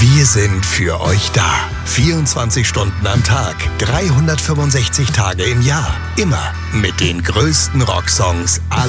Wir sind für euch da. 24 Stunden am Tag, 365 Tage im Jahr. Immer mit den größten Rocksongs aller